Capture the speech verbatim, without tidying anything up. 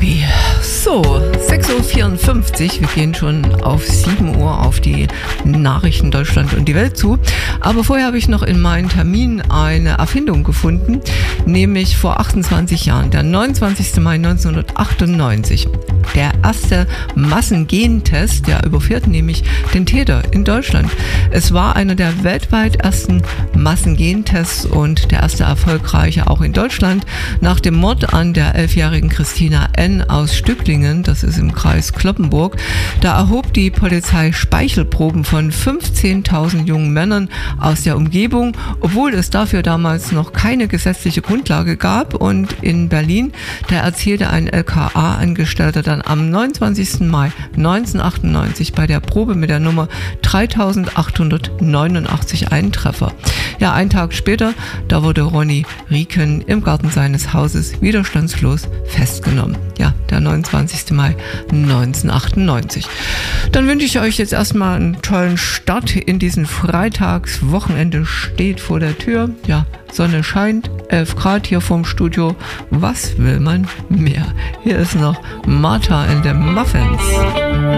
Baby. So, sechs Uhr vierundfünfzig, wir gehen schon auf sieben Uhr auf die Nachrichten Deutschland und die Welt zu. Aber vorher habe ich noch in meinen Termin eine Erfindung gefunden, nämlich vor achtundzwanzig Jahren, der neunundzwanzigsten Mai neunzehnhundertachtundneunzig. Der erste Massengentest, der überführt nämlich den Täter in Deutschland. Es war einer der weltweit ersten Massengentests und der erste erfolgreiche auch in Deutschland nach dem Mord an der elfjährigen Christina N. aus Stücklingen, das ist im Kreis Cloppenburg. Da erhob die Polizei Speichelproben von fünfzehntausend jungen Männern aus der Umgebung, obwohl es dafür damals noch keine gesetzliche Grundlage gab. Und in Berlin, da erzielte ein L K A-Angestellter dann am neunundzwanzigsten Mai neunzehnhundertachtundneunzig bei der Probe mit der Nummer dreitausendachthundertneunundachtzig einen Treffer. Ja, einen Tag später, da wurde Ronny Rieken im Garten seines Hauses widerstandslos festgenommen. Ja, der neunundzwanzigsten Mai neunzehnhundertachtundneunzig. Dann wünsche ich euch jetzt erstmal einen tollen Start in diesen Freitagswochenende steht vor der Tür. Ja, Sonne scheint, elf Grad hier vorm Studio. Was will man mehr? Hier ist noch Martha and the Muffins.